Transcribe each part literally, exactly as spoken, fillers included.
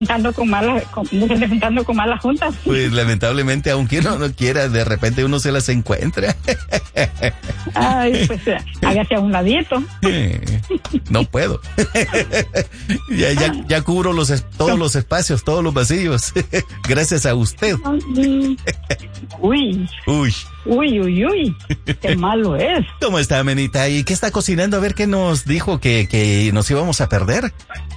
juntando con malas, con, juntando con malas juntas. Pues lamentablemente, aunque uno no quiera, de repente uno se las encuentra. Ay, pues hágase a un ladito. No puedo. ya, ya, ya cubro los es, todos los espacios, todos los vacíos. Gracias a usted. Uy. Uy. Uy, uy, uy. Qué malo es. ¿Cómo está, Menita? ¿Y qué está cocinando? A ver qué nos dijo que, que nos íbamos a perder.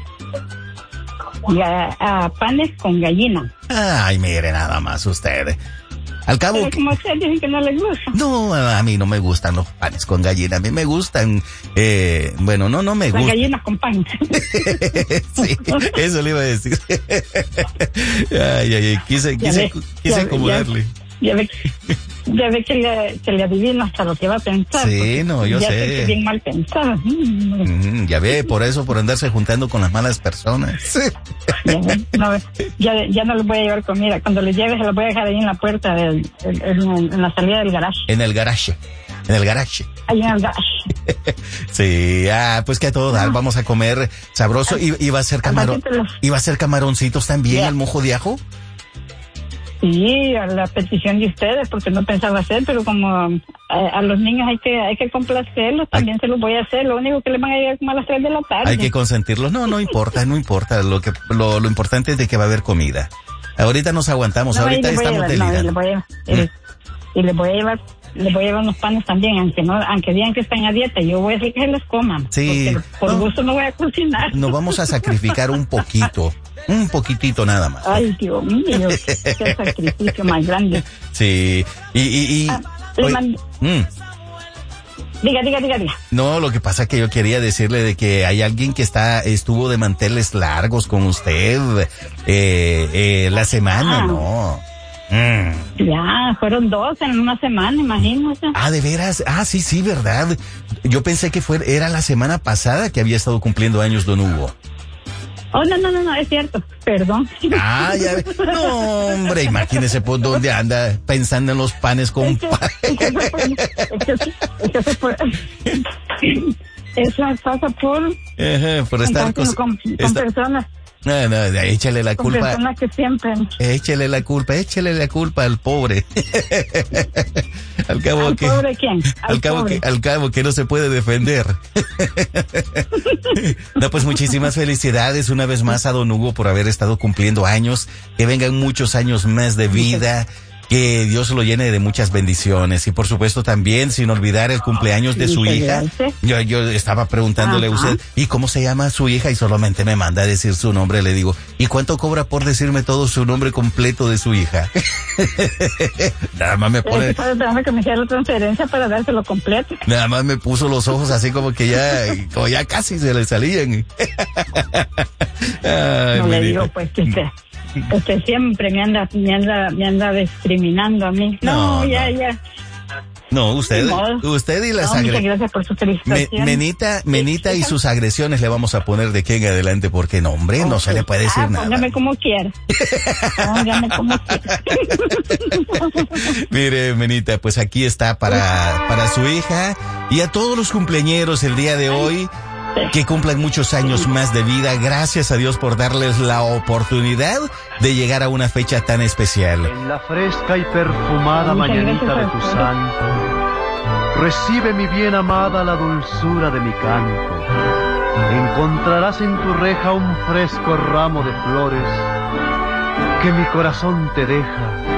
Ya, a panes con gallina. Ay, mire, nada más usted. Al cabo... Pero como ustedes dicen que no les gusta. No, a mí no me gustan los panes con gallina. A mí me gustan... Eh, bueno, no, no me gustan. Las gallinas con pan. Sí, eso le iba a decir. Ay, ay, ay. Quise, quise, ve, quise ya, acomodarle. Ya, ya ve, ya ve que le, que le adivino hasta lo que va a pensar. Sí, no, yo ya sé. sé que es bien mal pensado. Mm, ya ve, por eso, por andarse juntando con las malas personas. Ya, ve, no, ya, ya no les voy a llevar comida. Cuando les lleve se los voy a dejar ahí en la puerta, del, en, en, en la salida del garaje. En el garaje. En el garaje. Ahí en el garaje. Sí, ah, pues que a todo dar, vamos a comer sabroso. Y, y va a ser camarón. Y va a ser camaroncitos también, yeah. El mojo de ajo. Sí, a la petición de ustedes, porque no pensaba hacer, pero como a, a los niños hay que hay que complacerlos, también hay, se los voy a hacer. Lo único que les van a llegar como a las tres de la tarde. Hay que consentirlos. No, no importa, no importa. Lo que lo, lo importante es de que va a haber comida. Ahorita nos aguantamos, no, ahorita estamos delirando. No, y les voy a llevar, les voy a llevar unos panes también, aunque no, aunque digan que están a dieta, yo voy a decir que se los coman. Sí. Porque por no, gusto no voy a cocinar. Nos vamos a sacrificar un poquito. Un poquitito nada más. Ay, Dios mío, qué sacrificio más grande. Sí, y... y, y ah, le oye, mand... mm. Diga, diga, diga, diga. No, lo que pasa es que yo quería decirle de que hay alguien que está estuvo de manteles largos con usted eh, eh, la semana, ah. ¿no? Mm. Ya, fueron dos en una semana, imagínate. Ah, ¿de veras? Ah, sí, sí, ¿verdad? Yo pensé que fue, era la semana pasada que había estado cumpliendo años don Hugo. Oh, no, no, no, no, es cierto, perdón. Ah, ya ve. No, hombre, imagínese por dónde anda pensando en los panes con pan. Eso pasa por... Ajá, por estar con, con, con esta... personas. No, no, échale la con culpa. Personas que siempre... Échale la culpa, échale la culpa al pobre. Al cabo ¿Al que... pobre quién? Al, al cabo pobre. que, al cabo que no se puede defender. No, pues muchísimas felicidades una vez más a don Hugo por haber estado cumpliendo años. Que vengan muchos años más de vida. Que Dios lo llene de muchas bendiciones. Y por supuesto también, sin olvidar el cumpleaños de su hija. Yo, yo estaba preguntándole Ajá. a usted, ¿y cómo se llama su hija? Y solamente me manda a decir su nombre. Le digo, ¿y cuánto cobra por decirme todo su nombre completo de su hija? Nada más me pone... Estaba esperando que me hiciera la transferencia para dárselo completo. Nada más me puso los ojos así como que ya, como ya casi se le salían. Ay, no le digo pues que usted... Usted siempre me anda, me anda, me anda discriminando a mí. No, no ya, no. ya. No, usted, usted y las no, agresiones. Muchas gracias por su felicitación. Me, menita, Menita y sus agresiones le vamos a poner de aquí en adelante porque no, hombre, okay. no se le puede decir ah, nada. Póngame como quiera. Póngame como quiera. Mire, Menita, pues aquí está para, para su hija y a todos los cumpleañeros el día de hoy. Que cumplan muchos años más de vida. Gracias a Dios por darles la oportunidad de llegar a una fecha tan especial. En la fresca y perfumada mañanita de tu santo, recibe mi bien amada la dulzura de mi canto. Encontrarás en tu reja un fresco ramo de flores que mi corazón te deja